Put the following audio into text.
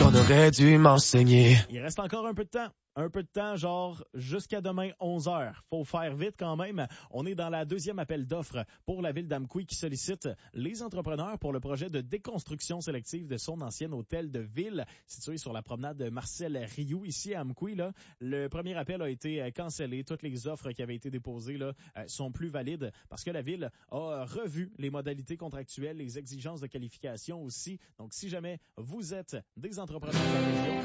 qu'on aurait dû m'enseigner. Il reste encore un peu de temps. Un peu de temps, genre jusqu'à demain 11h. Faut faire vite quand même. On est dans la deuxième appel d'offres pour la ville d'Amqui qui sollicite les entrepreneurs pour le projet de déconstruction sélective de son ancien hôtel de ville situé sur la promenade de Marcel Rioux ici à Amqui. Là. Le premier appel a été cancellé. Toutes les offres qui avaient été déposées là, sont plus valides parce que la ville a revu les modalités contractuelles, les exigences de qualification aussi. Donc si jamais vous êtes des entrepreneurs de la région,